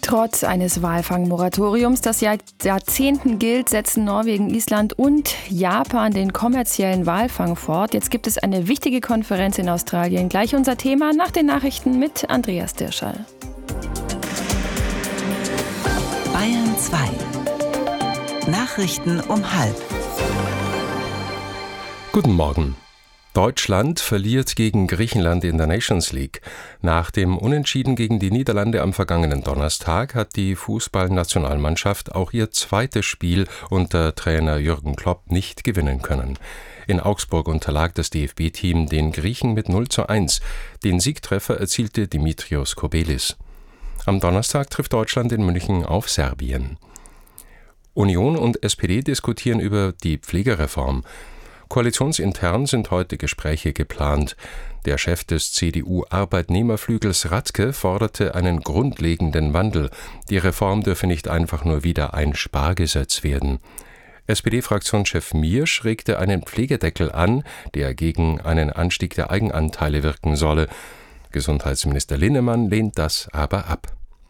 Trotz eines Walfangmoratoriums, das seit Jahrzehnten gilt, setzen Norwegen, Island und Japan den kommerziellen Walfang fort. Jetzt gibt es eine wichtige Konferenz in Australien. Gleich unser Thema nach den Nachrichten mit Andreas Dirschall. Bayern 2. Nachrichten um 12:30. Guten Morgen. Deutschland verliert gegen Griechenland in der Nations League. Nach dem Unentschieden gegen die Niederlande am vergangenen Donnerstag hat die Fußballnationalmannschaft auch ihr zweites Spiel unter Trainer Jürgen Klopp nicht gewinnen können. In Augsburg unterlag das DFB-Team den Griechen mit 0:1. Den Siegtreffer erzielte Dimitrios Kobelis. Am Donnerstag trifft Deutschland in München auf Serbien. Union und SPD diskutieren über die Pflegereform. Koalitionsintern sind heute Gespräche geplant. Der Chef des CDU-Arbeitnehmerflügels Radke forderte einen grundlegenden Wandel. Die Reform dürfe nicht einfach nur wieder ein Spargesetz werden. SPD-Fraktionschef Miersch regte einen Pflegedeckel an, der gegen einen Anstieg der Eigenanteile wirken solle. Gesundheitsminister Linnemann lehnt das aber ab.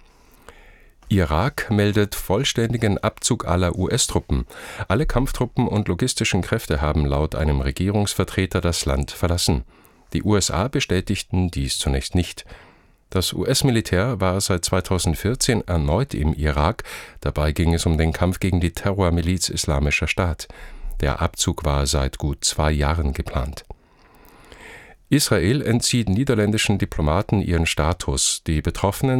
Irak meldet vollständigen Abzug aller US-Truppen. Alle Kampftruppen und logistischen Kräfte haben laut einem Regierungsvertreter das Land verlassen. Die USA bestätigten dies zunächst nicht. Das US-Militär war seit 2014 erneut im Irak. Dabei ging es um den Kampf gegen die Terrormiliz Islamischer Staat. Der Abzug war seit gut 2 Jahren geplant. Israel entzieht niederländischen Diplomaten ihren Status. Die Betroffenen